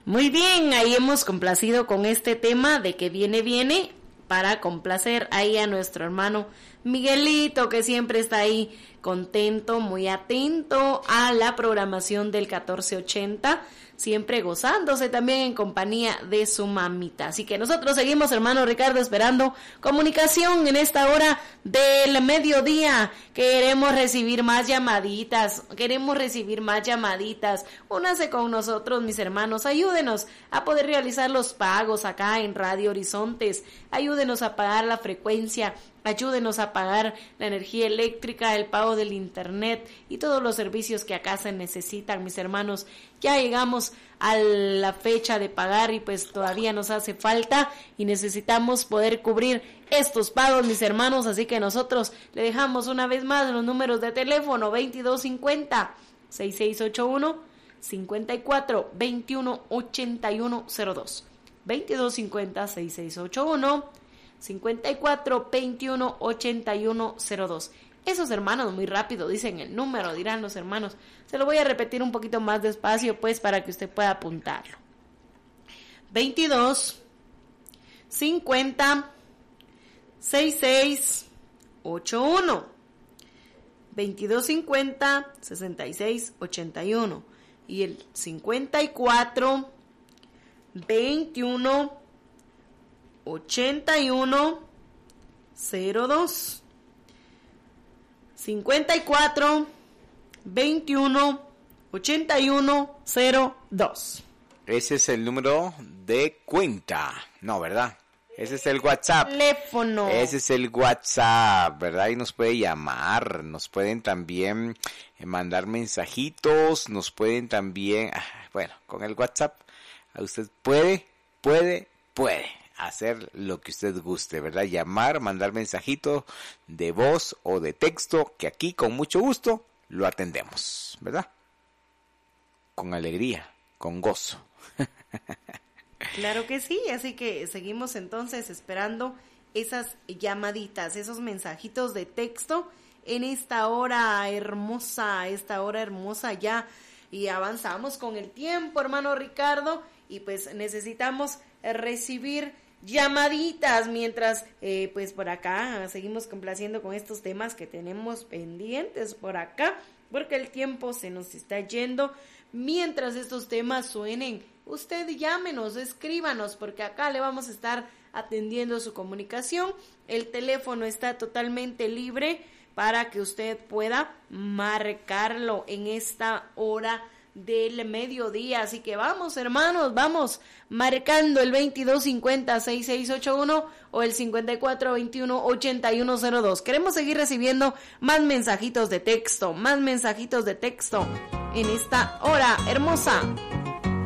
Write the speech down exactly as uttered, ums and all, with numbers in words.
Muy bien, ahí hemos complacido con este tema de que viene, viene, para complacer ahí a nuestro hermano Miguelito, que siempre está ahí contento, muy atento a la programación del catorce ochenta, siempre gozándose también en compañía de su mamita. Así que nosotros seguimos, hermano Ricardo, esperando comunicación en esta hora del mediodía. Queremos recibir más llamaditas, queremos recibir más llamaditas. Únase con nosotros, mis hermanos, ayúdenos a poder realizar los pagos acá en Radio Horizontes, ayúdenos a pagar la frecuencia, ayúdenos a pagar la energía eléctrica, el pago del internet y todos los servicios que acá se necesitan, mis hermanos. Ya llegamos a la fecha de pagar y pues todavía nos hace falta y necesitamos poder cubrir estos pagos, mis hermanos, así que nosotros le dejamos una vez más los números de teléfono: veintidós cincuenta, sesenta y seis ochenta y uno, cincuenta y cuatro veintiuno ochenta y uno cero dos, veintidós cincuenta, sesenta y seis ochenta y uno, cincuenta y cuatro veintiuno ochenta y uno cero dos. Esos hermanos muy rápido dicen el número, dirán los hermanos. Se lo voy a repetir un poquito más despacio, pues, para que usted pueda apuntarlo. veintidós cincuenta, sesenta y seis ochenta y uno, veintidós cincuenta, sesenta y seis ochenta y uno y el cincuenta y cuatro veintiuno ochenta y uno cero dos, cincuenta y cuatro veintiuno ochenta y uno cero dos. Ese es el número de cuenta, no, ¿verdad? Ese es el WhatsApp. Teléfono. Ese es el WhatsApp, ¿verdad? Y nos puede llamar, nos pueden también mandar mensajitos, nos pueden también, bueno, con el WhatsApp usted puede, puede, puede hacer lo que usted guste, ¿verdad? Llamar, mandar mensajito de voz o de texto, que aquí con mucho gusto lo atendemos, ¿verdad? Con alegría, con gozo. Claro que sí, así que seguimos entonces esperando esas llamaditas, esos mensajitos de texto en esta hora hermosa, esta hora hermosa ya, y avanzamos con el tiempo, hermano Ricardo, y pues necesitamos recibir llamaditas mientras eh, pues por acá seguimos complaciendo con estos temas que tenemos pendientes por acá, porque el tiempo se nos está yendo. Mientras estos temas suenen, usted llámenos, escríbanos, porque acá le vamos a estar atendiendo su comunicación. El teléfono está totalmente libre para que usted pueda marcarlo en esta hora del mediodía, así que vamos, hermanos, vamos marcando el veintidós cincuenta, sesenta y seis ochenta y uno o el cincuenta y cuatro veintiuno ochenta y uno cero dos. Queremos seguir recibiendo más mensajitos de texto, más mensajitos de texto en esta hora hermosa.